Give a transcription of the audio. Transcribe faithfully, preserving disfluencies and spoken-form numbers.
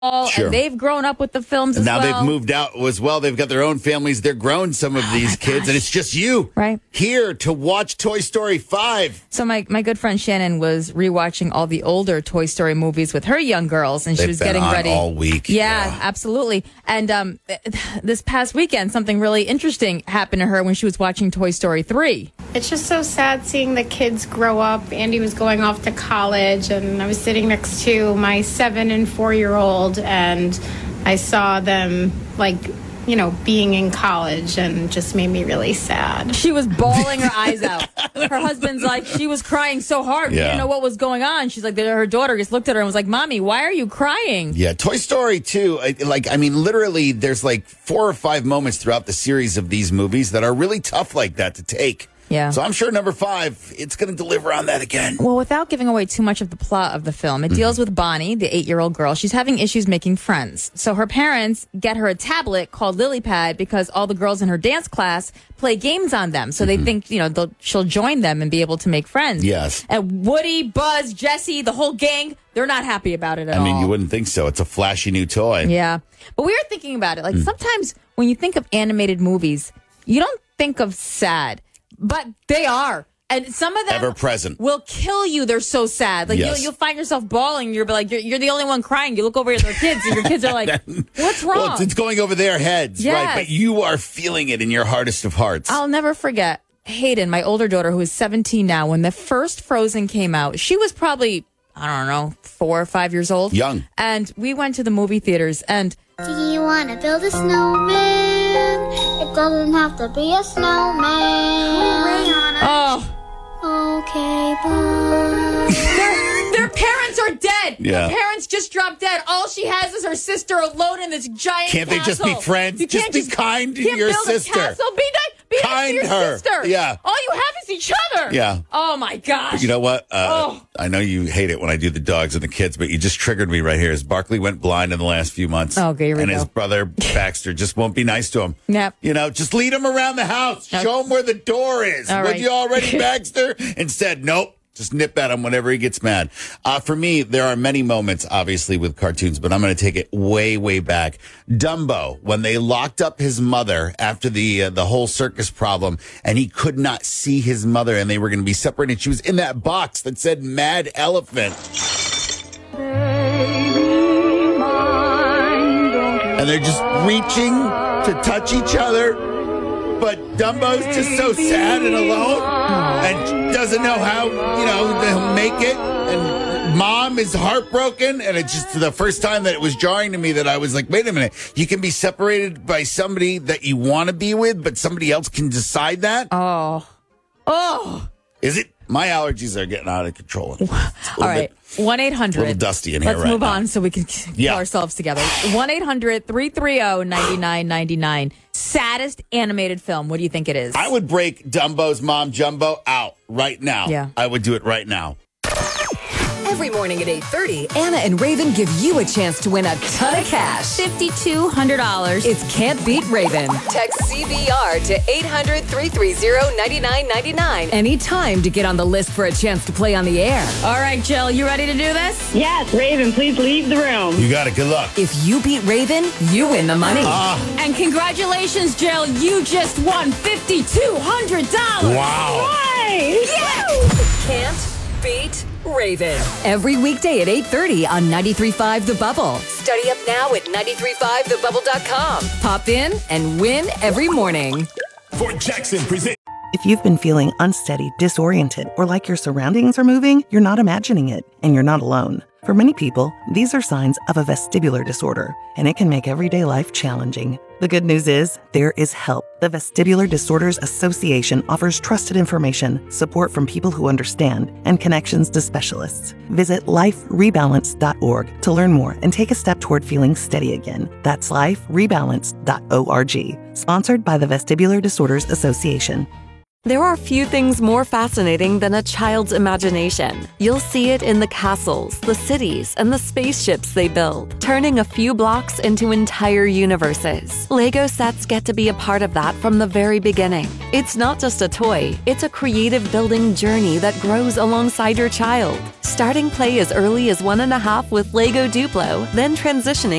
Sure. And they've grown up with the films and as now well. they've moved out as well. They've got their own families. They're grown, some of oh these kids, gosh. and it's just you right here to watch Toy Story five. So my, my good friend Shannon was rewatching all the older Toy Story movies with her young girls, and They've she was been getting on ready all week. Yeah, Yeah. absolutely. And um, this past weekend, something really interesting happened to her when she was watching Toy Story three. It's just so sad seeing the kids grow up. Andy was going off to college, and I was sitting next to my seven and four year old, and I saw them, like, you know, being in college, and just made me really sad. She was bawling her eyes out. Her husband's like, she was crying so hard. Yeah. We didn't know what was going on. She's like, her daughter just looked at her and was like, Mommy, why are you crying? Yeah, Toy Story two, I- like, I mean, literally, there's like four or five moments throughout the series of these movies that are really tough like that to take. Yeah. So I'm sure number five, it's going to deliver on that again. Well, without giving away too much of the plot of the film, it mm-hmm. deals with Bonnie, the eight-year-old girl. She's having issues making friends. So her parents get her a tablet called LilyPad because all the girls in her dance class play games on them. So mm-hmm. they think, you know, they'll, she'll join them and be able to make friends. Yes. And Woody, Buzz, Jessie, the whole gang, they're not happy about it at all. I mean, all. You wouldn't think so. It's a flashy new toy. Yeah. But we were thinking about it. Like, mm. sometimes when you think of animated movies, you don't think of sad. But they are. And some of them ever present will kill you. They're so sad. Like yes. you'll, you'll find yourself bawling. You're like, you're, you're the only one crying. You look over at their kids and your kids are like, what's wrong? Well, it's, it's going over their heads, yes. right? But you are feeling it in your hardest of hearts. I'll never forget Hayden, my older daughter, who is seventeen now, when the first Frozen came out. She was probably, I don't know, four or five years old. Young. And we went to the movie theaters and... Do you want to build a snowman? It doesn't have to be a snowman. Oh. Okay, bye. their, their parents are dead. Yeah. Their parents just dropped dead. All she has is her sister alone in this giant Can't castle. they just be friends? You just can't be just, kind to can't your build sister. A castle. Be nice. Be Kind nice to your her. sister. Yeah. All you have is each other. Yeah. Oh, my gosh. But you know what? Uh, oh. I know you hate it when I do the dogs and the kids, but you just triggered me right here. As Barkley went blind in the last few months. Oh, okay, here we and go. his brother Baxter just won't be nice to him. Yep. You know, just lead him around the house. Okay. Show him where the door is. All Would right. you already, Baxter? Instead, nope. Just nip at him whenever he gets mad. Uh, for me, there are many moments, obviously, with cartoons, but I'm going to take it way, way back. Dumbo, when they locked up his mother after the uh, the whole circus problem, and he could not see his mother, and they were going to be separated. She was in that box that said Mad Elephant. And they're just reaching to touch each other. But Dumbo's just so sad and alone and doesn't know how, you know, to make it. And Mom is heartbroken. And it's just the first time that it was jarring to me that I was like, wait a minute. You can be separated by somebody that you want to be with, but somebody else can decide that? Oh. Oh. Is it? My allergies are getting out of control. All right. one eight hundred. A little dusty in here Let's right move now. on so we can Yeah. get ourselves together. one eight hundred three three zero nine nine nine nine. Saddest animated film. What do you think it is? I would break Dumbo's Mom Jumbo out right now. Yeah. I would do it right now. Every morning at eight thirty, Anna and Raven give you a chance to win a ton of cash. five thousand two hundred dollars. It's Can't Beat Raven. Text C B R to eight hundred three three zero nine nine nine nine anytime to get on the list for a chance to play on the air. All right, Jill, you ready to do this? Yes, Raven, please leave the room. You got it. Good luck. If you beat Raven, you win the money. Ah. And congratulations, Jill. You just won five thousand two hundred dollars. Wow. Hi. Yeah. Can't beat Raven. Every weekday at eight thirty on ninety-three point five The Bubble. Study up now at ninety-three five the bubble dot com. Pop in and win every morning. Fort Jackson present. If you've been feeling unsteady, disoriented, or like your surroundings are moving, you're not imagining it, and you're not alone. For many people, these are signs of a vestibular disorder, and it can make everyday life challenging. The good news is, there is help. The Vestibular Disorders Association offers trusted information, support from people who understand, and connections to specialists. Visit life rebalance dot org to learn more and take a step toward feeling steady again. That's life rebalance dot org. Sponsored by the Vestibular Disorders Association. There are few things more fascinating than a child's imagination. You'll see it in the castles, the cities, and the spaceships they build, turning a few blocks into entire universes. Lego sets get to be a part of that from the very beginning. It's not just a toy, it's a creative building journey that grows alongside your child. Starting play as early as one and a half with Lego Duplo, then transitioning